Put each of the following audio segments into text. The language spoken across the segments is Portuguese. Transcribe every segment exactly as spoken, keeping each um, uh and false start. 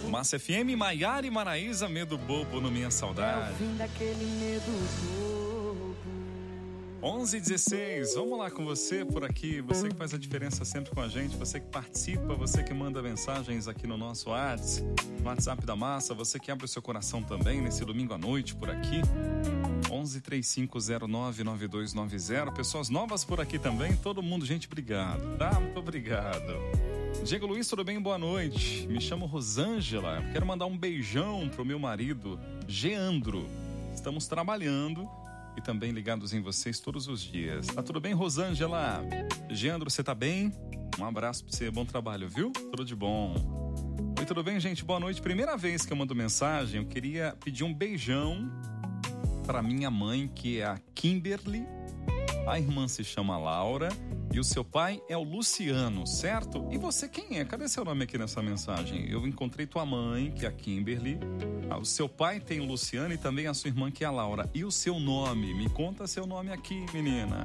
Massa F M, Maiara e Maraísa, Medo Bobo no Minha Saudade. É o fim daquele medo bobo. onze e dezesseis, vamos lá com você por aqui, você que faz a diferença sempre com a gente, você que participa, você que manda mensagens aqui no nosso WhatsApp, no WhatsApp da Massa, você que abre o seu coração também nesse domingo à noite por aqui. onze três cinco zero nove nove dois nove zero, pessoas novas por aqui também, todo mundo, gente, obrigado, tá? Muito obrigado. Diego Luiz, tudo bem? Boa noite. Me chamo Rosângela, quero mandar um beijão pro meu marido, Geandro. Estamos trabalhando e também ligados em vocês todos os dias. Tá tudo bem, Rosângela? Geandro, você tá bem? Um abraço pra você, bom trabalho, viu? Tudo de bom. Oi, tudo bem, gente? Boa noite. Primeira vez que eu mando mensagem, eu queria pedir um beijão para minha mãe, que é a Kimberly, a irmã se chama Laura e o seu pai é o Luciano, certo? E você quem é? Cadê seu nome aqui nessa mensagem? Eu encontrei tua mãe, que é a Kimberly, o seu pai tem o Luciano e também a sua irmã, que é a Laura. E o seu nome? Me conta seu nome aqui, menina.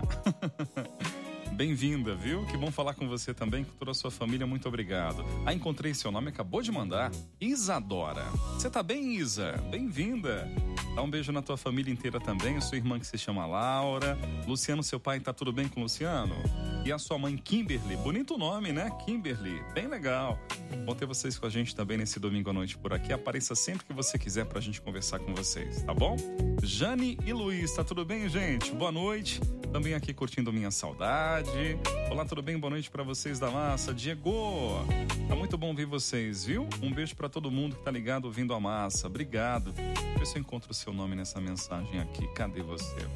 Bem-vinda, viu? Que bom falar com você também, com toda a sua família, muito obrigado. Ah, encontrei seu nome, acabou de mandar. Isadora. Você tá bem, Isa? Bem-vinda. Dá um beijo na tua família inteira também, a sua irmã que se chama Laura. Luciano, seu pai, tá tudo bem com o Luciano? E a sua mãe, Kimberly. Bonito nome, né? Kimberly. Bem legal. Bom ter vocês com a gente também nesse domingo à noite por aqui. Apareça sempre que você quiser pra gente conversar com vocês, tá bom? Jane e Luiz, tá tudo bem, gente? Boa noite. Também aqui curtindo Minha Saudade. Olá, tudo bem? Boa noite pra vocês da Massa. Diego, tá muito bom ver vocês, viu? Um beijo pra todo mundo que tá ligado ouvindo a Massa. Obrigado. Deixa eu ver se eu encontro o seu nome nessa mensagem aqui. Cadê você?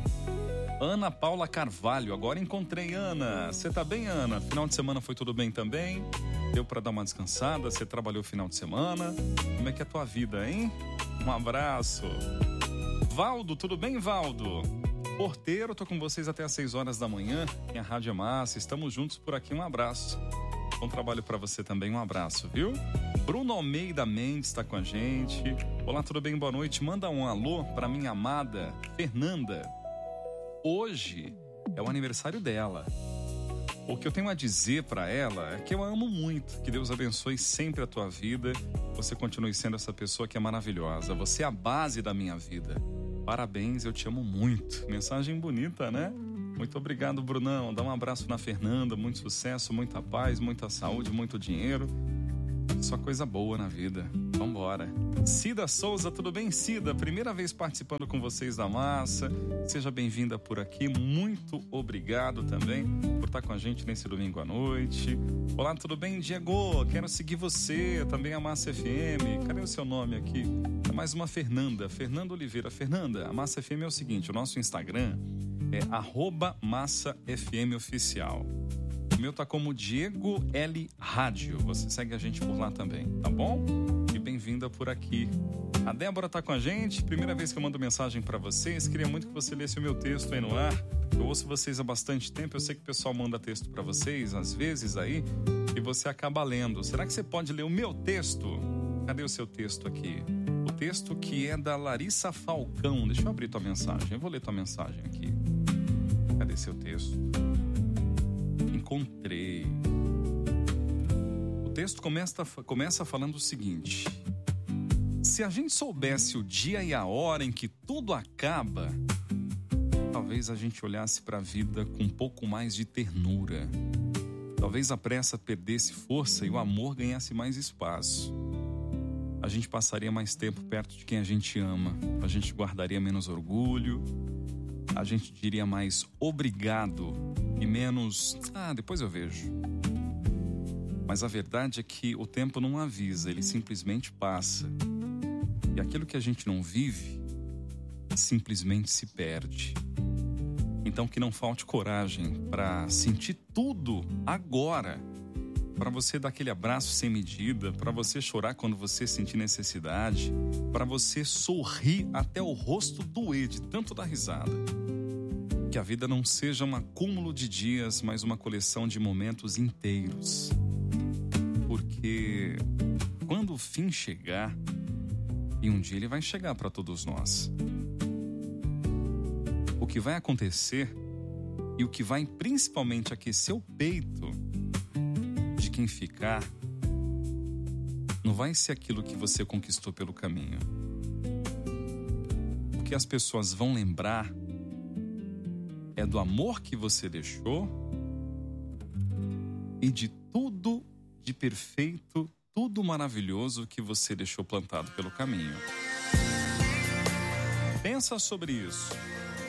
Ana Paula Carvalho. Agora encontrei, Ana. Você tá bem, Ana? Final de semana foi tudo bem também? Deu pra dar uma descansada? Você trabalhou final de semana? Como é que é a tua vida, hein? Um abraço. Valdo, tudo bem, Valdo? Porteiro, tô com vocês até às seis horas da manhã, em a Rádio Massa, estamos juntos por aqui, um abraço. Bom trabalho pra você também, um abraço, viu? Bruno Almeida Mendes está com a gente. Olá, tudo bem? Boa noite. Manda um alô pra minha amada Fernanda. Hoje é o aniversário dela. O que eu tenho a dizer pra ela é que eu a amo muito, que Deus abençoe sempre a tua vida, você continue sendo essa pessoa que é maravilhosa, você é a base da minha vida. Parabéns, eu te amo muito. Mensagem bonita, né? Muito obrigado, Brunão. Dá um abraço na Fernanda, muito sucesso, muita paz, muita saúde, muito dinheiro. Só coisa boa na vida. Vambora. Cida Souza, tudo bem, Cida? Primeira vez participando com vocês da Massa. Seja bem-vinda por aqui. Muito obrigado também por estar com a gente nesse domingo à noite. Olá, tudo bem, Diego? Quero seguir você, também a Massa F M. Cadê o seu nome aqui? É mais uma Fernanda, Fernanda Oliveira. Fernanda, a Massa F M é o seguinte, o nosso Instagram é arroba Massa F M Oficial. O meu tá como Diego L Rádio. Você segue a gente por lá também, tá bom? E bem-vinda por aqui. A Débora tá com a gente. Primeira vez que eu mando mensagem pra vocês. Queria muito que você lesse o meu texto aí no ar. Eu ouço vocês há bastante tempo. Eu sei que o pessoal manda texto pra vocês, às vezes aí, e você acaba lendo. Será que você pode ler o meu texto? Cadê o seu texto aqui? O texto que é da Larissa Falcão. Deixa eu abrir tua mensagem. Eu vou ler tua mensagem aqui. Cadê seu texto? Encontrei. O texto começa, começa falando o seguinte: se a gente soubesse o dia e a hora em que tudo acaba, talvez a gente olhasse para a vida com um pouco mais de ternura. Talvez a pressa perdesse força e o amor ganhasse mais espaço. A gente passaria mais tempo perto de quem a gente ama. A gente guardaria menos orgulho. A gente diria mais obrigado e menos, ah, depois eu vejo. Mas a verdade é que o tempo não avisa, ele simplesmente passa. E aquilo que a gente não vive, simplesmente se perde. Então que não falte coragem para sentir tudo agora. Para você dar aquele abraço sem medida, para você chorar quando você sentir necessidade, para você sorrir até o rosto doer de tanto dar risada. Que a vida não seja um acúmulo de dias, mas uma coleção de momentos inteiros. Porque quando o fim chegar, e um dia ele vai chegar para todos nós, o que vai acontecer e o que vai principalmente aquecer o peito de quem ficar não vai ser aquilo que você conquistou pelo caminho. O que as pessoas vão lembrar é do amor que você deixou e de tudo de perfeito, tudo maravilhoso que você deixou plantado pelo caminho. Pensa sobre isso.